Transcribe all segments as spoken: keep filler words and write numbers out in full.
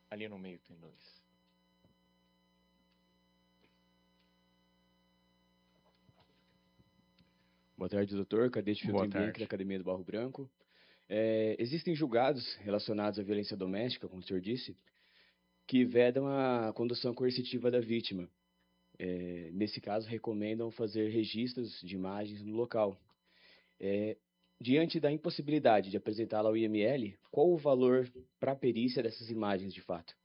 Ali no meio tem dois. Boa tarde, doutor. Cadete Boa Filtro Bianchi, da tarde. Academia do Barro Branco. É, existem julgados relacionados à violência doméstica, como o senhor disse, que vedam a condução coercitiva da vítima. É, nesse caso, recomendam fazer registros de imagens no local. É, diante da impossibilidade de apresentá-la ao I M L, qual o valor para a perícia dessas imagens, de fato?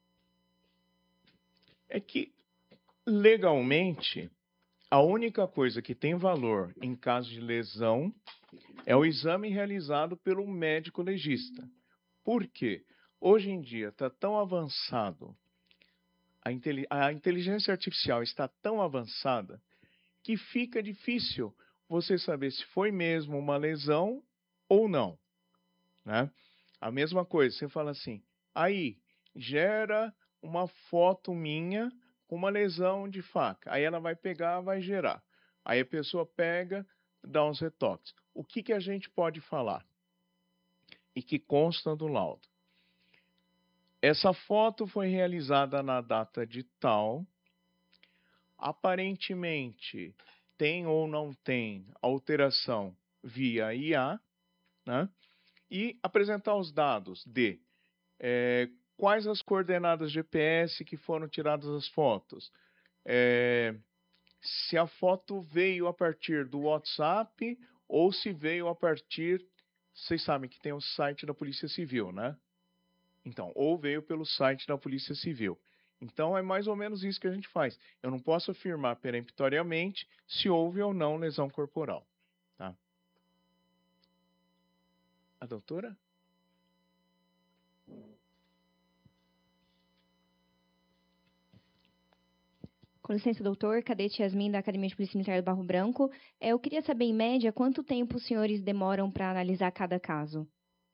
É que, legalmente, a única coisa que tem valor em caso de lesão é o exame realizado pelo médico legista. Por quê? Hoje em dia está tão avançado, a, a inteligência artificial está tão avançada, que fica difícil você saber se foi mesmo uma lesão ou não, né? A mesma coisa, você fala assim, aí, gera uma foto minha com uma lesão de faca. Aí ela vai pegar, vai gerar. Aí a pessoa pega, dá uns retoques. O que, que a gente pode falar? E que consta do laudo. Essa foto foi realizada na data de tal. Aparentemente, tem ou não tem alteração via I A, né? E apresentar os dados de é, quais as coordenadas G P S que foram tiradas as fotos, é, se a foto veio a partir do WhatsApp ou se veio a partir, vocês sabem que tem o site da Polícia Civil, né? Então, ou veio pelo site da Polícia Civil. Então, é mais ou menos isso que a gente faz. Eu não posso afirmar peremptoriamente se houve ou não lesão corporal. Tá? A doutora? Com licença, doutor. Cadete Yasmin, da Academia de Polícia Militar do Barro Branco. É, eu queria saber, em média, quanto tempo os senhores demoram para analisar cada caso?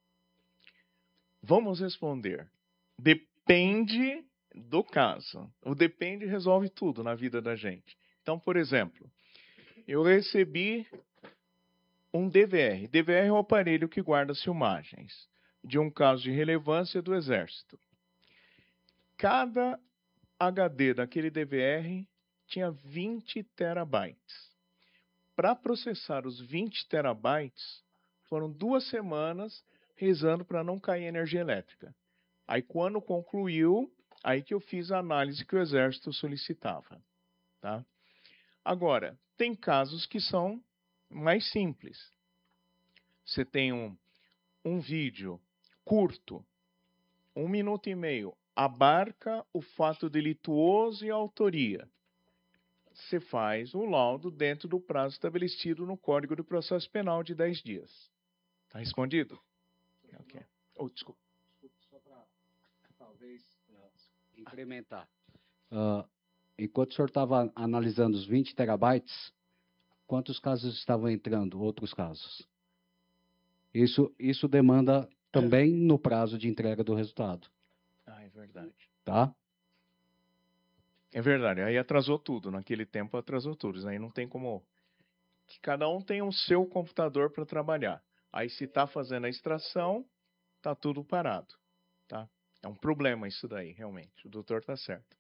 Vamos responder. Depende do caso. O depende resolve tudo na vida da gente. Então, por exemplo, eu recebi um D V R. D V R é o aparelho que guarda as filmagens de um caso de relevância do Exército. Cada H D daquele D V R tinha vinte terabytes. Para processar os vinte terabytes, foram duas semanas rezando para não cair energia elétrica. Aí, quando concluiu, aí que eu fiz a análise que o Exército solicitava. Tá? Agora, tem casos que são mais simples. Você tem um, um vídeo curto, um minuto e meio, abarca o fato delituoso e a autoria. Você faz o laudo dentro do prazo estabelecido no Código do Processo Penal de dez dias. Está respondido? Ok. Oh, desculpa. Só para, talvez, uh, incrementar. Uh, enquanto o senhor estava analisando os vinte terabytes, quantos casos estavam entrando? Outros casos? Isso, isso demanda também no prazo de entrega do resultado. Ah, é verdade. Tá? É verdade. Aí atrasou tudo. Naquele tempo atrasou tudo. Aí não tem como... Que cada um tem o seu computador para trabalhar. Aí se está fazendo a extração, está tudo parado. Tá? É um problema isso daí, realmente. O doutor está certo.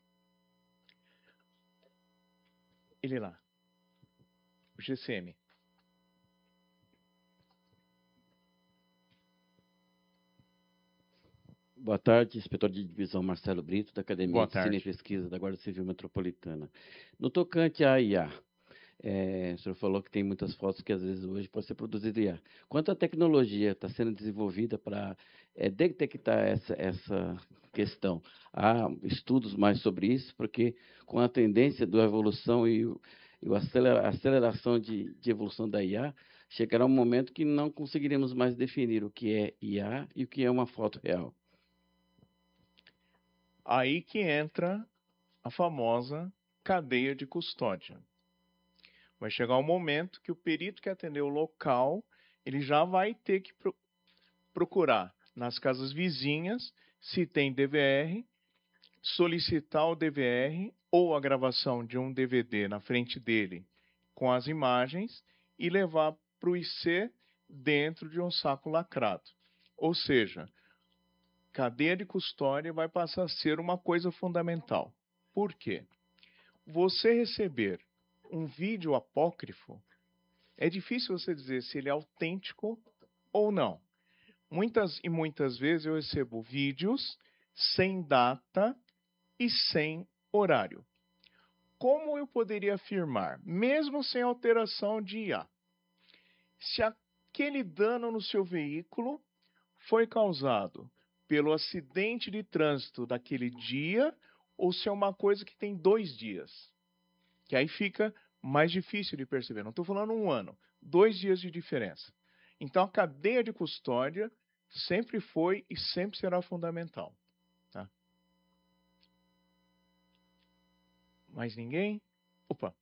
Ele lá. O G C M. Boa tarde, inspetor de divisão Marcelo Brito, da Academia Boa de Ensino e tarde. Pesquisa da Guarda Civil Metropolitana. No tocante à I A, é, o senhor falou que tem muitas fotos que às vezes hoje pode ser produzida I A. Quanto à tecnologia está sendo desenvolvida para é, detectar essa, essa questão? Há estudos mais sobre isso, porque com a tendência da evolução e, o, e a acelera, aceleração de, de evolução da I A, chegará um momento que não conseguiremos mais definir o que é I A e o que é uma foto real. Aí que entra a famosa cadeia de custódia. Vai chegar um momento que o perito que atendeu o local, ele já vai ter que pro procurar nas casas vizinhas se tem D V R, solicitar o D V R ou a gravação de um D V D na frente dele com as imagens e levar para o I C dentro de um saco lacrado. Ou seja, cadeia de custódia vai passar a ser uma coisa fundamental. Por quê? Você receber um vídeo apócrifo, é difícil você dizer se ele é autêntico ou não. Muitas e muitas vezes eu recebo vídeos sem data e sem horário. Como eu poderia afirmar, mesmo sem alteração de I A, se aquele dano no seu veículo foi causado pelo acidente de trânsito daquele dia ou se é uma coisa que tem dois dias? Que aí fica mais difícil de perceber. Não estou falando um ano, dois dias de diferença. Então, a cadeia de custódia sempre foi e sempre será fundamental. Tá? Mais ninguém? Opa.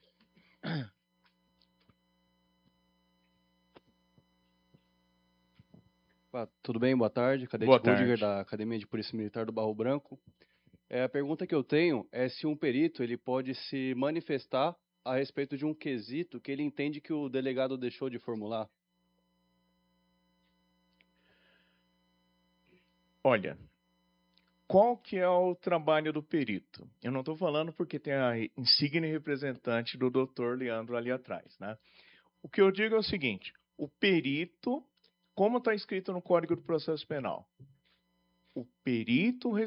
Ah, tudo bem? Boa tarde. Cadete Boa Rudiger, tarde. da Academia de Polícia Militar do Barro Branco. É, a pergunta que eu tenho é se um perito ele pode se manifestar a respeito de um quesito que ele entende que o delegado deixou de formular. Olha, qual que é o trabalho do perito? Eu não estou falando porque tem a insigne representante do doutor Leandro ali atrás, né? O que eu digo é o seguinte, o perito, como está escrito no Código do Processo Penal, o perito